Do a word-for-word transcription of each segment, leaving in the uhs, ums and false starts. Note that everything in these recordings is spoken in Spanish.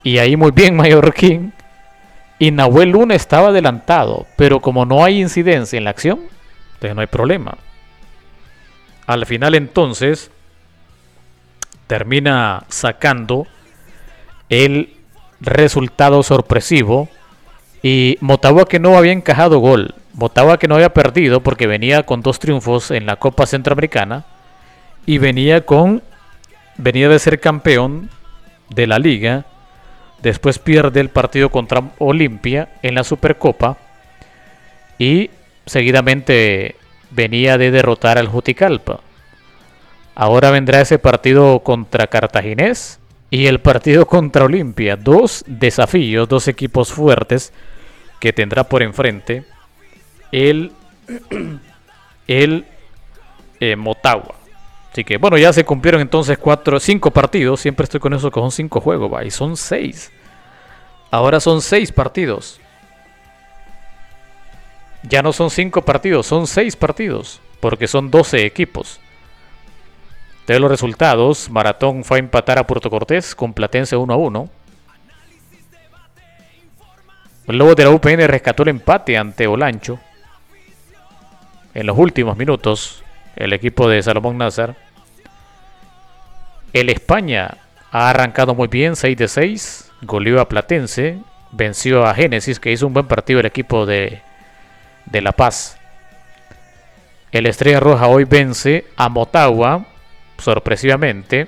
Y ahí muy bien Mallorquín. Y Nahuel Luna estaba adelantado. Pero como no hay incidencia en la acción, entonces no hay problema. Al final entonces termina sacando el resultado sorpresivo. Y Motagua, que no había encajado gol, Motagua que no había perdido porque venía con dos triunfos en la Copa Centroamericana y venía con venía de ser campeón de la liga. Después pierde el partido contra Olimpia en la Supercopa y seguidamente venía de derrotar al Juticalpa. Ahora vendrá ese partido contra Cartaginés y el partido contra Olimpia. Dos desafíos, dos equipos fuertes que tendrá por enfrente el, el eh, Motagua. Así que bueno, ya se cumplieron entonces cuatro, cinco partidos. Siempre estoy con eso, que son cinco juegos, va, y son seis. Ahora son seis partidos. Ya no son cinco partidos, son seis partidos, porque son doce equipos. De los resultados, Maratón fue a empatar a Puerto Cortés con Platense uno a uno. El Lobo de la U P N rescató el empate ante Olancho. En los últimos minutos, el equipo de Salomón Nazar. El España ha arrancado muy bien, seis de seis. Goleó a Platense. Venció a Génesis, que hizo un buen partido el equipo de, de La Paz. El Estrella Roja hoy vence a Motagua, sorpresivamente.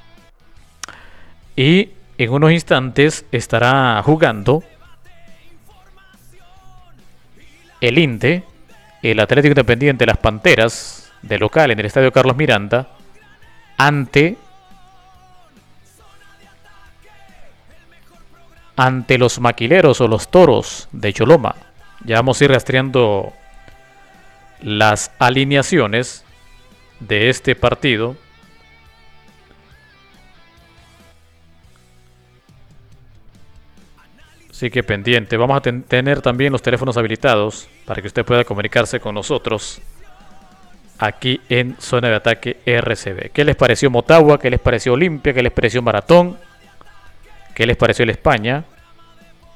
Y en unos instantes estará jugando el INTE, el Atlético Independiente, las Panteras, de local en el Estadio Carlos Miranda, ante ante los Maquileros o los Toros de Choloma. Ya vamos a ir rastreando las alineaciones de este partido. Así que pendiente. Vamos a ten- tener también los teléfonos habilitados para que usted pueda comunicarse con nosotros aquí en Zona de Ataque R C B. ¿Qué les pareció Motagua? ¿Qué les pareció Olimpia? ¿Qué les pareció Maratón? ¿Qué les pareció el España?